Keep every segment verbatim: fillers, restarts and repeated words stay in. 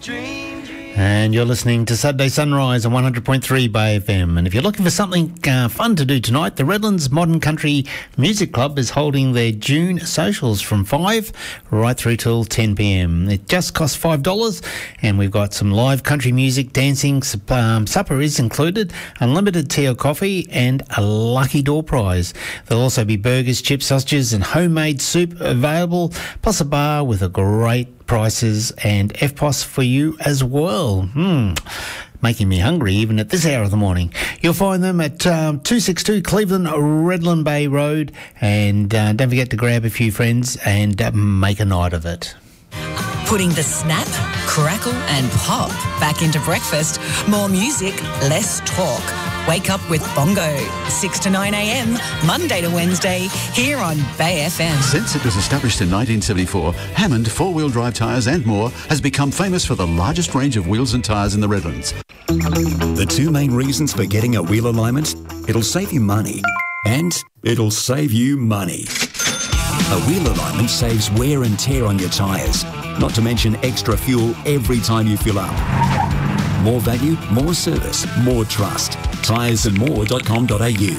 And you're listening to Saturday Sunrise on one hundred point three Bay F M. And if you're looking for something uh, fun to do tonight, the Redlands Modern Country Music Club is holding their June socials from five right through till ten p m. It just costs five dollars, and we've got some live country music, dancing, um, supper is included, unlimited tea or coffee, and a lucky door prize. There'll also be burgers, chips, sausages, and homemade soup available, plus a bar with a great prices and F P O S for you as well. Hmm. Making me hungry even at this hour of the morning. You'll find them at um, two sixty-two Cleveland Redland Bay Road, and uh, don't forget to grab a few friends and uh, make a night of it. Putting the snap, crackle and pop back into breakfast. More music, less talk. Wake up with Bongo, six to nine a m, Monday to Wednesday, here on Bay F M. Since it was established in nineteen seventy-four, Hammond four-wheel drive tyres and more has become famous for the largest range of wheels and tyres in the Redlands. The two main reasons for getting a wheel alignment: it'll save you money and it'll save you money. A wheel alignment saves wear and tear on your tyres, not to mention extra fuel every time you fill up. More value, more service, more trust. tyres and more dot com dot a u.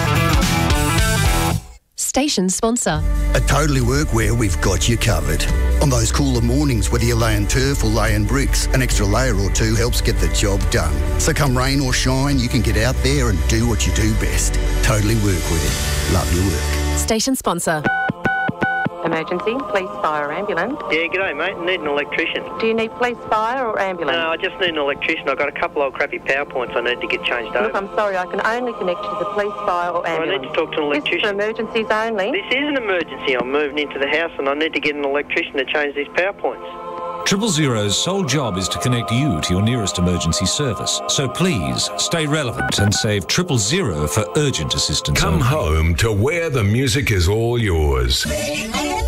Station sponsor. At Totally Workwear, we've got you covered. On those cooler mornings, whether you're laying turf or laying bricks, an extra layer or two helps get the job done. So come rain or shine, you can get out there and do what you do best. Totally Workwear. Love your work. Station sponsor. Emergency, police, fire, ambulance. Yeah, g'day mate, I need an electrician. Do you need police, fire or ambulance? No, I just need an electrician. I've got a couple of crappy power points I need to get changed over. Look, I'm sorry, I can only connect you to the police, fire or ambulance. I need to talk to an electrician. This is for emergencies only. This is an emergency. I'm moving into the house and I need to get an electrician to change these power points. Triple Zero's sole job is to connect you to your nearest emergency service. So please, stay relevant and save Triple Zero for urgent assistance. Come only. home to where the music is all yours.